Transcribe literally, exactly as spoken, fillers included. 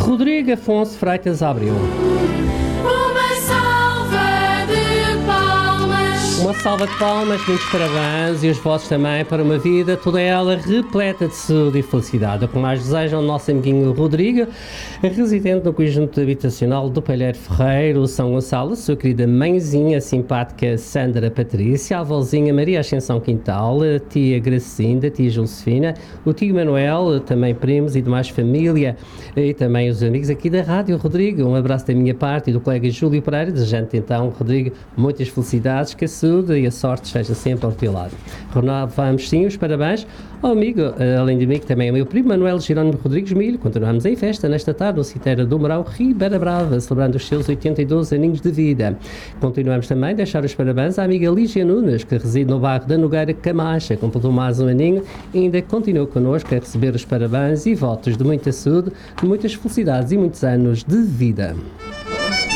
Rodrigo Afonso Freitas Abreu. Uma salva de palmas. Uma salva de palmas, muitos parabéns e os vossos também para uma vida, toda ela repleta de saúde e felicidade. O que mais desejam o nosso amiguinho Rodrigo, residente no conjunto habitacional do Palheiro Ferreiro, São Gonçalo, a sua querida mãezinha simpática Sandra Patrícia, a avózinha Maria Ascensão Quintal, a tia Gracinda, a tia Josefina, o tio Manuel, também primos e demais família e também os amigos aqui da Rádio Rodrigo. Um abraço da minha parte e do colega Júlio Pereira, desejando então, Rodrigo, muitas felicidades, que a saúde e a sorte esteja sempre ao teu lado. Renovamos sim os parabéns ao amigo, além de mim, que também é meu primo Manuel Jerónimo Rodrigues Milho. Continuamos em festa nesta tarde no cemitério do Mourão, Ribeira Brava, celebrando os seus oitenta e dois aninhos de vida. Continuamos também a deixar os parabéns à amiga Lígia Nunes, que reside no bairro da Nogueira Camacha, completou mais um aninho e ainda continua connosco a receber os parabéns e votos de muita saúde, de muitas felicidades e muitos anos de vida.